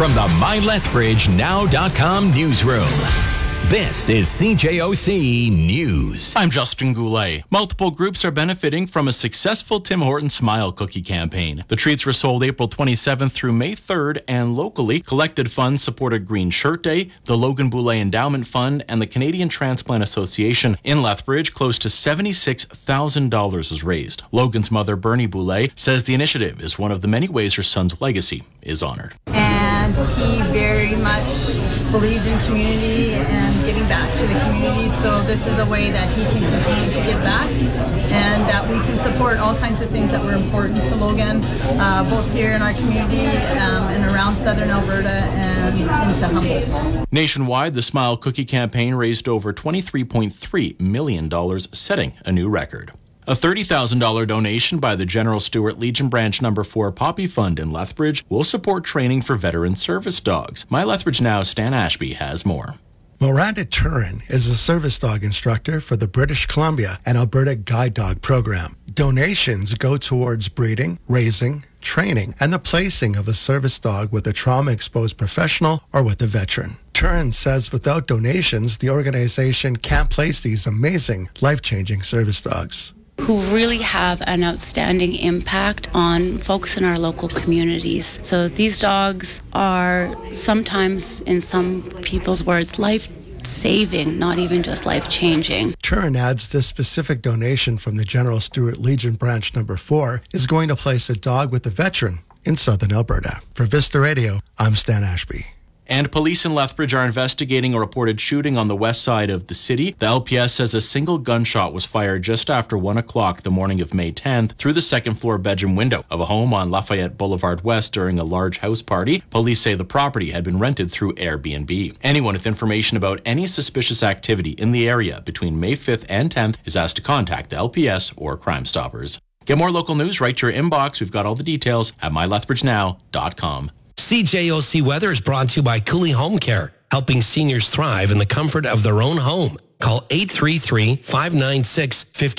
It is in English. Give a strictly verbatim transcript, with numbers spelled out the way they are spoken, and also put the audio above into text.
from the My Lethbridge Now dot com newsroom. This is C J O C News. I'm Justin Goulet. Multiple groups are benefiting from a successful Tim Hortons Smile Cookie campaign. The treats were sold April twenty-seventh through May third, and locally, collected funds supported Green Shirt Day, the Logan Boulay Endowment Fund, and the Canadian Transplant Association. In Lethbridge, close to seventy-six thousand dollars was raised. Logan's mother, Bernie Boulay, says the initiative is one of the many ways her son's legacy is honored. And he very much believed in community and giving back to the community, so this is a way that he can continue to give back and that we can support all kinds of things that were important to Logan, uh, both here in our community um, and around southern Alberta and into Humboldt. Nationwide, the Smile Cookie campaign raised over twenty-three point three million dollars, setting a new record. A thirty thousand dollars donation by the General Stewart Legion Branch Number four Poppy Fund in Lethbridge will support training for veteran service dogs. My Lethbridge Now, Stan Ashby has more. Miranda Turin is a service dog instructor for the British Columbia and Alberta Guide Dog Program. Donations go towards breeding, raising, training, and the placing of a service dog with a trauma-exposed professional or with a veteran. Turin says without donations, the organization can't place these amazing, life-changing service dogs. Who really have an outstanding impact on folks in our local communities. So these dogs are sometimes, in some people's words, life-saving, not even just life-changing. Turin adds this specific donation from the General Stewart Legion Branch Number four is going to place a dog with a veteran in southern Alberta. For Vista Radio, I'm Stan Ashby. And police in Lethbridge are investigating a reported shooting on the west side of the city. The L P S says a single gunshot was fired just after one o'clock the morning of May tenth through the second floor bedroom window of a home on Lafayette Boulevard West during a large house party. Police say the property had been rented through Airbnb. Anyone with information about any suspicious activity in the area between May fifth and tenth is asked to contact the L P S or Crime Stoppers. Get more local news right to your inbox. We've got all the details at my lethbridge now dot com. C J O C Weather is brought to you by Cooley Home Care, helping seniors thrive in the comfort of their own home. Call eight three three, five nine six, five